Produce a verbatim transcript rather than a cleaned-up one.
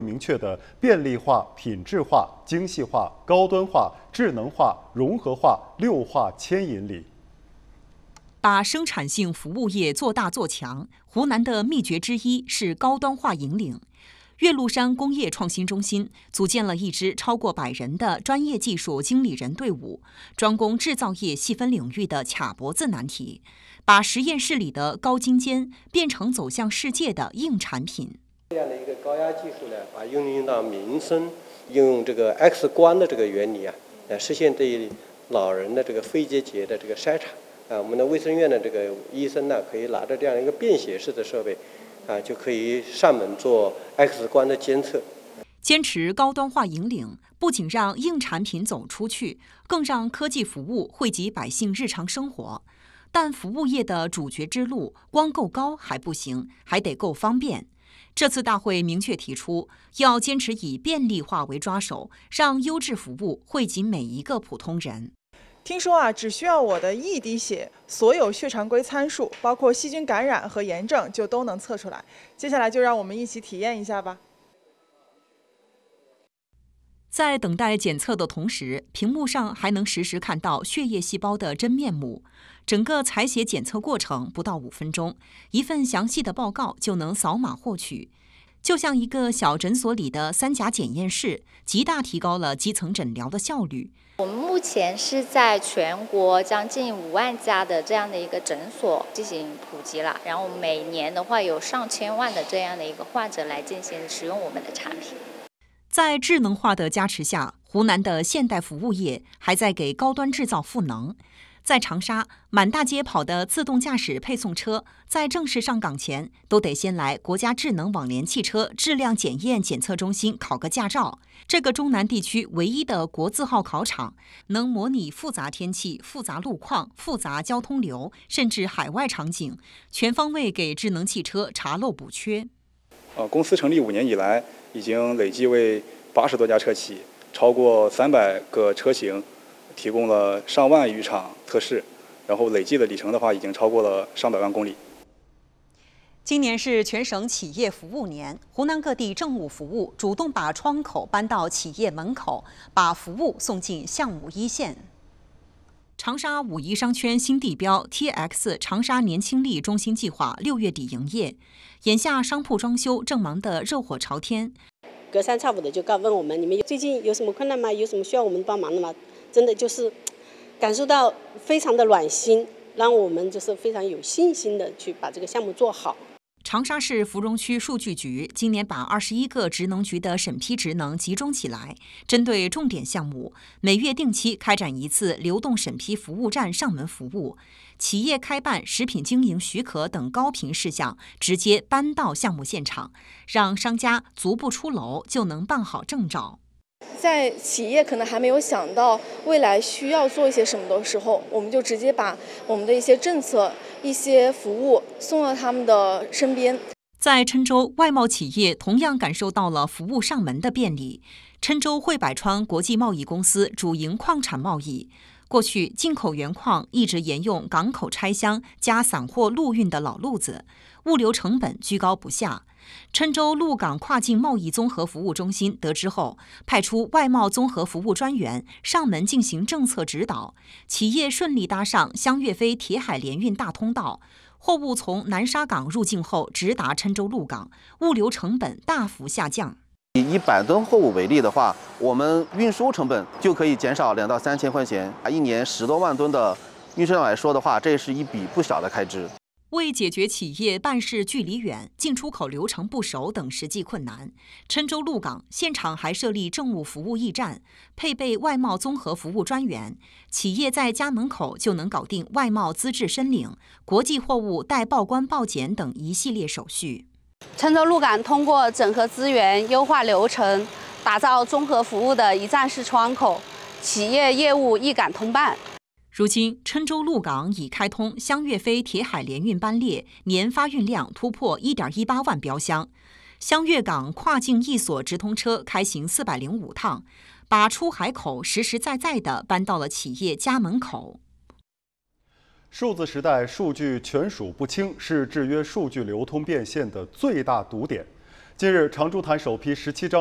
明确的便利化、品质化、精细化、高端化、智能化、融合化六化牵引里。 把生产性服务业做大做强，湖南的秘诀之一是高端化引领。岳麓山工业创新中心组建了一支超过百人的专业技术经理人队伍，专攻制造业细分领域的卡脖子难题，把实验室里的高精尖变成走向世界的硬产品。 这样的一个高压技术呢，把应用到民生，应用这个 X 光的这个原理啊，来实现对老人的这个肺结节的这个筛查啊。我们的卫生院的这个医生呢，可以拿着这样一个便携式的设备啊，就可以上门做 X 光的监测。 坚持高端化引领，不仅让硬产品走出去，更让科技服务惠及百姓日常生活。但服务业的主角之路，光够高还不行，还得够方便。这次大会明确提出，要坚持以便利化为抓手，让优质服务惠及每一个普通人。 听说啊，只需要我的一滴血，所有血常规参数，包括细菌感染和炎症，就都能测出来。接下来就让我们一起体验一下吧。 在等待检测的同时，屏幕上还能实时看到血液细胞的真面目。整个采血检测过程不到五分钟，一份详细的报告就能扫码获取，就像一个小诊所里的三甲检验室，极大提高了基层诊疗的效率。 我们目前是在全国将近五万家的这样的一个诊所进行普及了，然后每年的话有上千万的这样的一个患者来进行使用我们的产品。 在智能化的加持下，湖南的现代服务业还在给高端制造赋能。在长沙，满大街跑的自动驾驶配送车，在正式上岗前，都得先来国家智能网联汽车质量检验检测中心考个驾照。这个中南地区唯一的国字号考场，能模拟复杂天气、复杂路况、复杂交通流，甚至海外场景，全方位给智能汽车查漏补缺。 呃，公司成立五年以来，已经累计为八十多家车企、超过三百个车型提供了上万余场测试，然后累计的里程的话，已经超过了上百万公里。 今年是全省企业服务年，湖南各地政务服务主动把窗口搬到企业门口，把服务送进项目一线。长沙五一商圈新地标 T X 长沙年轻力中心计划六月底营业，眼下商铺装修正忙得热火朝天。 隔三差五的就告问我们，你们最近有什么困难吗？有什么需要我们帮忙的吗？真的就是感受到非常的暖心，让我们就是非常有信心的去把这个项目做好。 长沙市芙蓉区数据局今年把二十一个职能局的审批职能集中起来，针对重点项目，每月定期开展一次流动审批服务站上门服务，企业开办食品经营许可等高频事项直接搬到项目现场，让商家足不出楼就能办好证照。 在企业可能还没有想到未来需要做一些什么的时候，我们就直接把我们的一些政策、一些服务送到他们的身边。 在郴州，外贸企业同样感受到了服务上门的便利。郴州汇百川国际贸易公司主营矿产贸易，过去进口原矿一直沿用港口拆箱加散货陆运的老路子，物流成本居高不下。郴州陆港跨境贸易综合服务中心得知后，派出外贸综合服务专员上门进行政策指导，企业顺利搭上湘粤飞铁海联运大通道，货物从南沙港入境后直达郴州陆港，物流成本大幅下降。 以一百吨货物为例的话，我们运输成本就可以减少两到三千块钱，一年十多万吨的运输量来说的话，这是一笔不小的开支。 为解决企业办事距离远、进出口流程不熟等实际困难，郴州陆港现场还设立政务服务驿站，配备外贸综合服务专员，企业在家门口就能搞定外贸资质申领、国际货物待报关报检等一系列手续。 郴州陆港通过整合资源、优化流程，打造综合服务的一站式窗口，企业业务一港通办。 如今，郴州陆港已开通湘粤飞铁海联运班列，年发运量突破 一点一八万标箱。湘粤港跨境一所直通车开行四百零五趟，把出海口实实在在地搬到了企业家门口。 数字时代数据权属不清是制约数据流通变现的最大堵点。 近日，常住坛首批十七张